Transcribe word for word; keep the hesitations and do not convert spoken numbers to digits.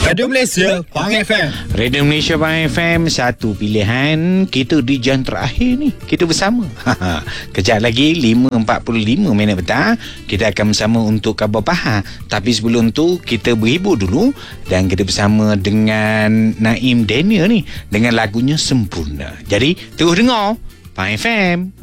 Radio Malaysia Pang F M. Radio Malaysia Pang F M, satu pilihan. Kita di jam terakhir ni, kita bersama. Kejap lagi lima empat puluh lima minit petang, kita akan bersama untuk khabar Pahang. Tapi sebelum tu kita berhibur dulu, dan kita bersama dengan Naim Daniel ni dengan lagunya Sempurna. Jadi terus dengar Pang F M.